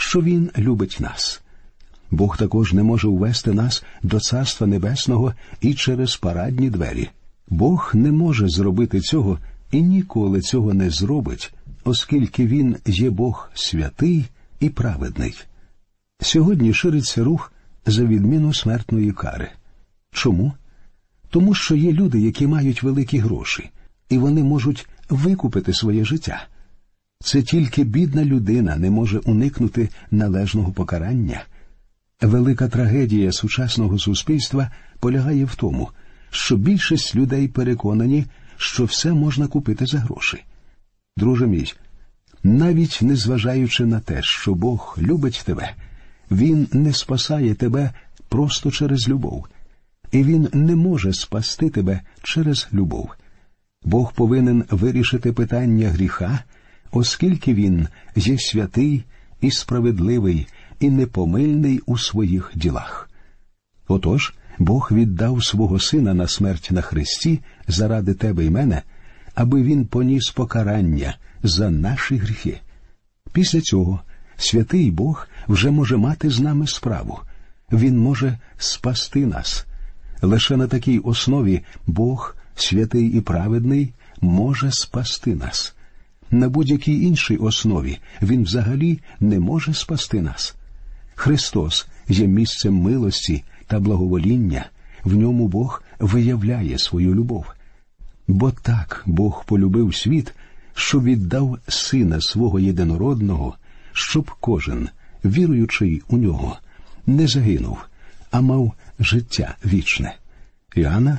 що Він любить нас. Бог також не може увести нас до Царства Небесного і через парадні двері. Бог не може зробити цього і ніколи цього не зробить, оскільки Він є Бог святий і праведний. Сьогодні шириться рух за відміну смертної кари. Чому? Тому що є люди, які мають великі гроші, і вони можуть викупити своє життя. Це тільки бідна людина не може уникнути належного покарання. Велика трагедія сучасного суспільства полягає в тому, що більшість людей переконані, що все можна купити за гроші. Друже мій, навіть незважаючи на те, що Бог любить тебе, Він не спасає тебе просто через любов. І Він не може спасти тебе через любов. Бог повинен вирішити питання гріха, оскільки Він є святий і справедливий, і непомильний у своїх ділах. Отож, Бог віддав свого Сина на смерть на хресті заради тебе і мене, аби Він поніс покарання за наші гріхи. Після цього святий Бог вже може мати з нами справу. Він може спасти нас. Лише на такій основі Бог, святий і праведний, може спасти нас. На будь-якій іншій основі Він взагалі не може спасти нас. Христос є місцем милості та благовоління, в ньому Бог виявляє свою любов. Бо так Бог полюбив світ, що віддав Сина Свого Єдинородного, щоб кожен, віруючий у Нього, не загинув, а мав життя вічне. Іоанна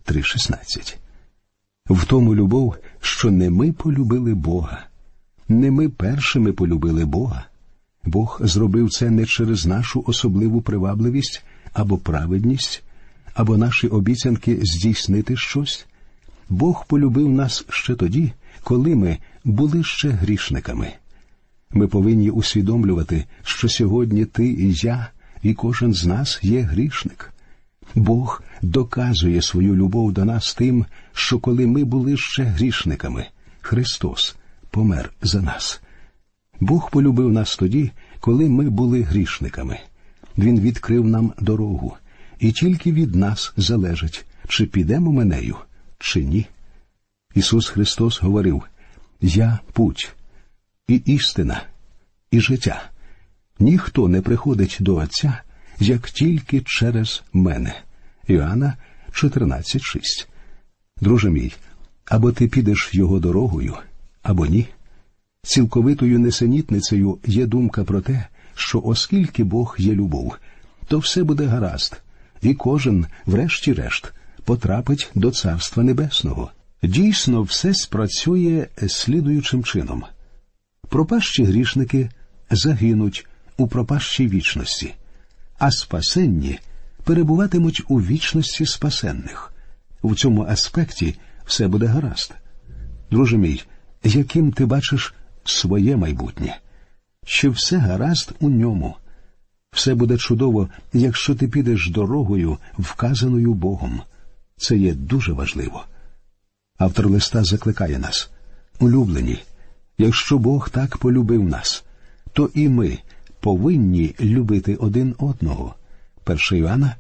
3,16. В тому любов, що не ми полюбили Бога, не ми першими полюбили Бога. Бог зробив це не через нашу особливу привабливість або праведність, або наші обіцянки здійснити щось. Бог полюбив нас ще тоді, коли ми були ще грішниками. Ми повинні усвідомлювати, що сьогодні ти і я, і кожен з нас є грішник. Бог доказує свою любов до нас тим, що коли ми були ще грішниками, Христос помер за нас. Бог полюбив нас тоді, коли ми були грішниками. Він відкрив нам дорогу, і тільки від нас залежить, чи підемо ми нею, чи ні. Ісус Христос говорив: «Я – путь, і істина, і життя. Ніхто не приходить до Отця, як тільки через мене». Іоанна 14,6. Друже мій, або ти підеш його дорогою, або ні. Цілковитою несенітницею є думка про те, що оскільки Бог є любов, то все буде гаразд, і кожен, врешті-решт, потрапить до Царства Небесного. Дійсно, все спрацює слідуючим чином. Пропащі грішники загинуть у пропащій вічності, а спасенні перебуватимуть у вічності спасенних. В цьому аспекті все буде гаразд. Друже мій, яким ти бачиш своє майбутнє? Чи все гаразд у ньому? Все буде чудово, якщо ти підеш дорогою, вказаною Богом. Це є дуже важливо. Автор листа закликає нас: улюблені, якщо Бог так полюбив нас, то і ми повинні любити один одного. 1 Іоанна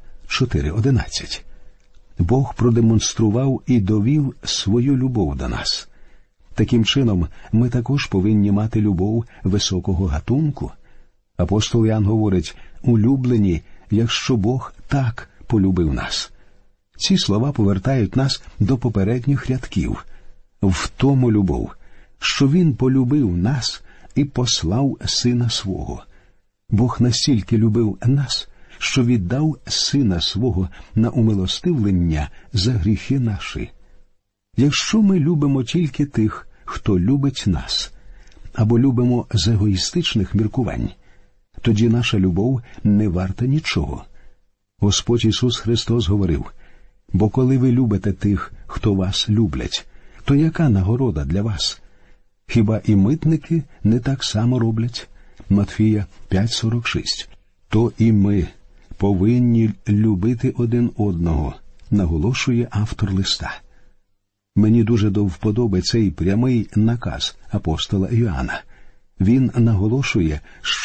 4,11. Бог продемонстрував і довів свою любов до нас. Таким чином, ми також повинні мати любов високого гатунку. Апостол Іоанн говорить: улюблені, якщо Бог так полюбив нас. Ці слова повертають нас до попередніх рядків. В тому любов, що Він полюбив нас і послав Сина Свого. Бог настільки любив нас, що віддав Сина Свого на умилостивлення за гріхи наші. Якщо ми любимо тільки тих, хто любить нас, або любимо з егоїстичних міркувань, тоді наша любов не варта нічого. Господь Ісус Христос говорив: «Бо коли ви любите тих, хто вас люблять, то яка нагорода для вас? Хіба і митники не так само роблять?» Матфія 5,46. То і ми повинні любити один одного, наголошує автор листа. Мені дуже до вподоби цей прямий наказ апостола Іоанна. Він наголошує,